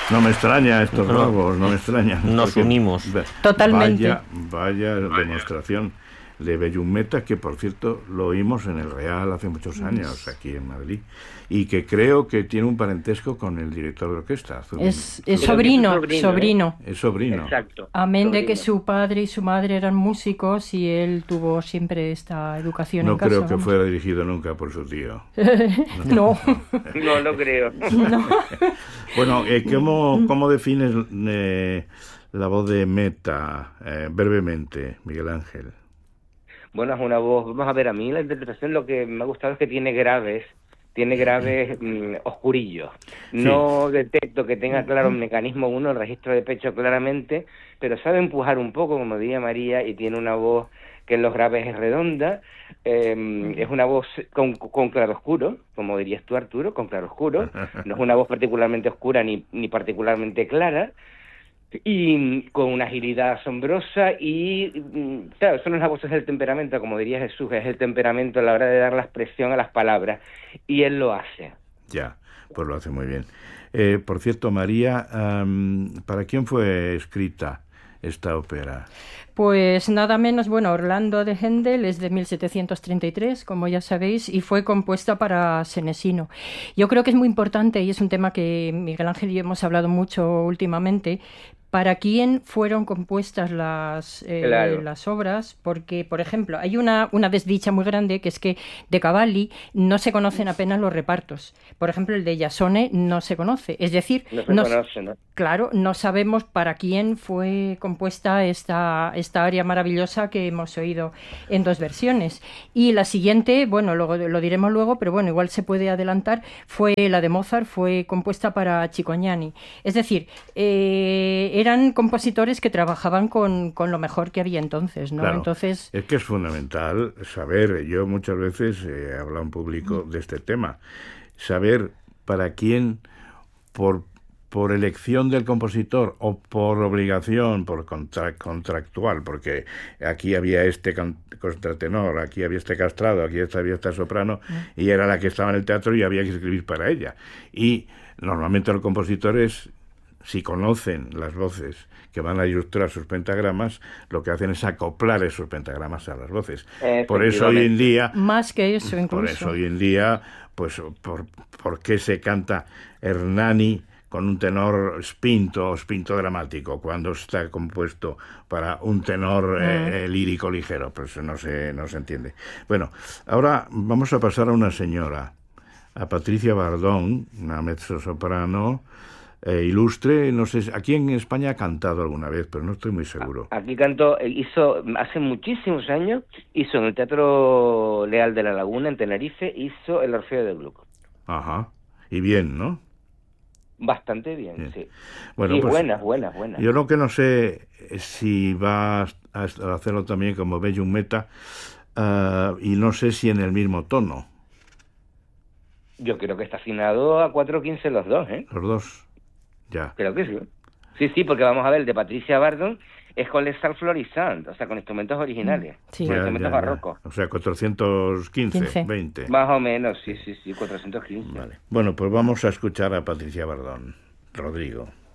No me extraña estos rasgos, no me extraña. Nos unimos. Totalmente. Vaya demostración de Bellumeta, que por cierto lo oímos en el Real hace muchos años, aquí en Madrid, y que creo que tiene un parentesco con el director de orquesta. Es sobrino. Es sobrino. Exacto. Amén sobrino. de que su padre y su madre eran músicos y él tuvo siempre esta educación No en casa. creo que fuera dirigido nunca por su tío. No. No lo creo. No. Bueno, ¿cómo defines la voz de Meta brevemente, Miguel Ángel? Bueno, es una voz, vamos a ver, a mí la interpretación lo que me ha gustado es que tiene graves oscurillos. No detecto que tenga claro un mecanismo uno, el registro de pecho claramente, pero sabe empujar un poco, como diría María, y tiene una voz que en los graves es redonda, es una voz con claroscuro, como dirías tú, Arturo, con claroscuro, no es una voz particularmente oscura ni particularmente clara, y con una agilidad asombrosa y, claro, son las voces del temperamento, como diría Jesús, es el temperamento a la hora de dar la expresión a las palabras, y él lo hace. Ya, pues lo hace muy bien. Por cierto, María, ¿para quién fue escrita esta ópera? Pues nada menos, bueno, Orlando de Händel es de 1733, como ya sabéis, y fue compuesta para Senesino. Yo creo que es muy importante, y es un tema que Miguel Ángel y yo hemos hablado mucho últimamente, para quién fueron compuestas las obras, porque, por ejemplo, hay una desdicha muy grande, que es que de Cavalli no se conocen apenas los repartos. Por ejemplo, el de Jasone no se conoce, es decir, No se conoce, ¿no? Claro, no sabemos para quién fue compuesta esta aria maravillosa que hemos oído en dos versiones. Y la siguiente, bueno, lo diremos luego, pero bueno, igual se puede adelantar, fue la de Mozart, fue compuesta para Cicognani. Es decir, eran compositores que trabajaban con lo mejor que había entonces, ¿no? Claro, entonces, es que es fundamental saber, yo muchas veces he hablado en público de este tema, saber para quién, por elección del compositor o por obligación, por contractual, porque aquí había este contratenor, aquí había este castrado, aquí había esta soprano, y era la que estaba en el teatro y había que escribir para ella. Y normalmente los compositores, si conocen las voces que van a ilustrar sus pentagramas, lo que hacen es acoplar esos pentagramas a las voces. Por eso hoy en día... Más que eso, incluso. Por eso hoy en día, pues, ¿por qué se canta Hernani con un tenor spinto dramático, cuando está compuesto para un tenor lírico ligero? Pues no se entiende. Bueno, ahora vamos a pasar a una señora, a Patricia Bardón, una mezzosoprano ilustre. No sé, aquí en España ha cantado alguna vez, pero no estoy muy seguro. Aquí cantó, hizo hace muchísimos años, hizo en el Teatro Leal de la Laguna, en Tenerife, hizo el Orfeo de Gluck. Ajá, y bien, ¿no? Bastante bien, sí. Bueno, y pues, buenas. Yo lo que no sé es si va a hacerlo también como Bellumeta, y no sé si en el mismo tono. Yo creo que está afinado a 4/15 los dos, ¿eh? Los dos, ya. Creo que sí. Sí, porque vamos a ver, el de Patricia Bardon es con Les Florissant, o sea, con instrumentos originales, Sí. con instrumentos barrocos. O sea, 415, 20. Más o menos, sí, 415. Vale. Bueno, pues vamos a escuchar a Patricia Bardón. Rodrigo.